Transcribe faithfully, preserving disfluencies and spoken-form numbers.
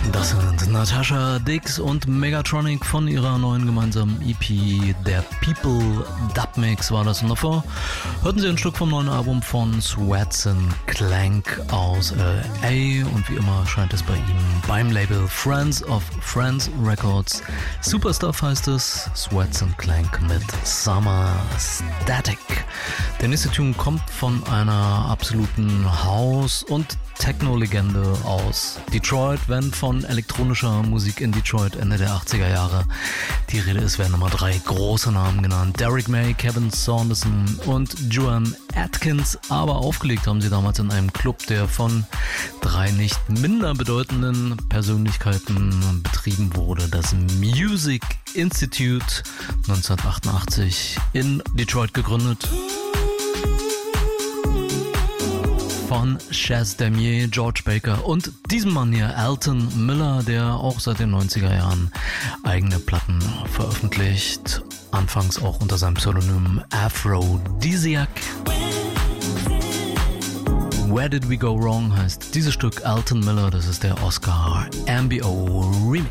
Das sind Natasha Dix und Megatronic von ihrer neuen gemeinsamen E P, der People Dub Mix war das. Und davor hörten sie ein Stück vom neuen Album von Sweats and Clank aus L A. Und wie immer scheint es bei ihm beim Label Friends of Friends Records. Superstuff heißt es, Sweats and Clank mit Summer Static. Der nächste Tune kommt von einer absoluten House- und Techno-Legende aus Detroit, wenn von elektronischer Musik in Detroit Ende der achtziger Jahre die Rede ist, werden Nummer drei große Namen genannt. Derrick May, Kevin Saunderson und Joan Atkins, aber aufgelegt haben sie damals in einem Club, der von drei nicht minder bedeutenden Persönlichkeiten betrieben wurde. Das Music Institute, neunzehnhundertachtundachtzig in Detroit gegründet. Von Chaz Damier, George Baker und diesem Mann hier, Alton Miller, der auch seit den neunziger Jahren eigene Platten veröffentlicht. Anfangs auch unter seinem Pseudonym Aphrodisiac. Where Did We Go Wrong heißt dieses Stück. Alton Miller, das ist der Oscar M B O Remix.